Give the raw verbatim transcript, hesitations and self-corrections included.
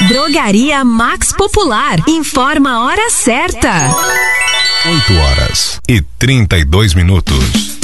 Drogaria Max Popular. Informa a hora certa. oito horas e trinta e dois minutos.